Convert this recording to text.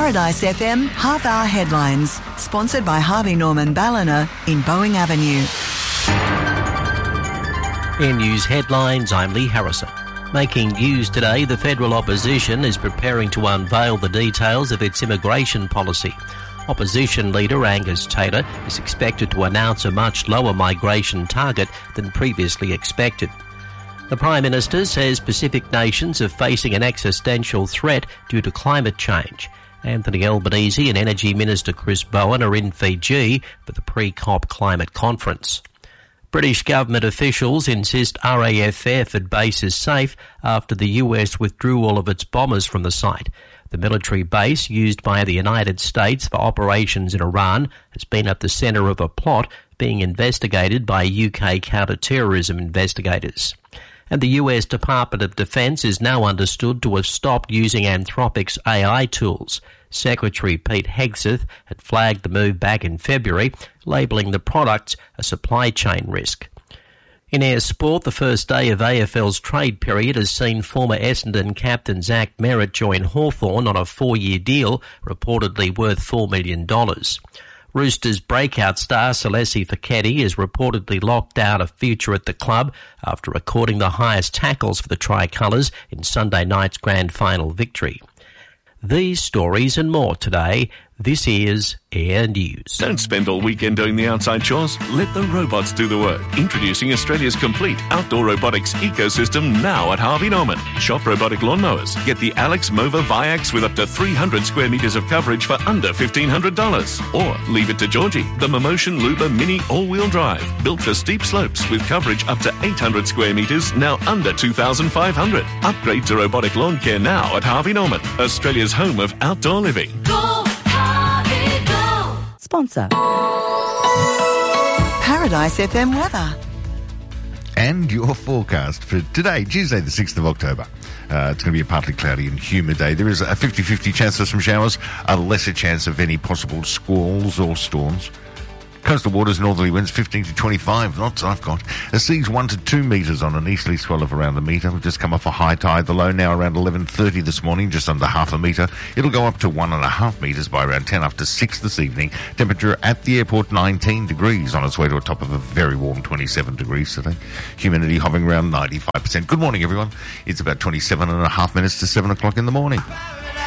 Paradise FM half-hour headlines, sponsored by Harvey Norman Ballina in Boeing Avenue. In news headlines, I'm Lee Harrison. Making news today, the federal opposition is preparing to unveil the details of its immigration policy. Opposition leader Angus Taylor is expected to announce a much lower migration target than previously expected. The Prime Minister says Pacific nations are facing an existential threat due to climate change. Anthony Albanese and Energy Minister Chris Bowen are in Fiji for the pre-COP climate conference. British government officials insist RAF Fairford base is safe after the US withdrew all of its bombers from the site. The military base used by the United States for operations in Iran has been at the centre of a plot being investigated by UK counter-terrorism investigators. And the US Department of Defense is now understood to have stopped using Anthropic's AI tools. Secretary Pete Hegseth had flagged the move back in February, labelling the products a supply chain risk. In air sport, the first day of AFL's trade period has seen former Essendon captain Zach Merritt join Hawthorn on a 4-year deal, reportedly worth $4 million. Roosters breakout star Celeste Fekete is reportedly locked out of future at the club after recording the highest tackles for the Tricolours in Sunday night's grand final victory. These stories and more today. This is Air News. Don't spend all weekend doing the outside chores. Let the robots do the work. Introducing Australia's complete outdoor robotics ecosystem now at Harvey Norman. Shop robotic lawnmowers. Get the Alex Mova Viax with up to 300 square metres of coverage for under $1,500. Or leave it to Georgie, the Momotion Luba Mini all-wheel drive. Built for steep slopes with coverage up to 800 square metres, now under $2,500. Upgrade to robotic lawn care now at Harvey Norman, Australia's home of outdoor living. Sponsor. Paradise FM weather. And your forecast for today, Tuesday the 6th of October. It's going to be a partly cloudy and humid day. There is a 50-50 chance for some showers, a lesser chance of any possible squalls or storms. Coastal waters, northerly winds 15 to 25 knots I've got. The sea's 1 to 2 metres on an easterly swell of around a metre. We've just come off a high tide. The low now around 11:30 this morning, just under half a metre. It'll go up to 1.5 metres by around 10 after 6 this evening. Temperature at the airport 19 degrees on its way to a top of a very warm 27 degrees today. Humidity hovering around 95%. Good morning, everyone. It's about 27.5 minutes to 7 o'clock in the morning.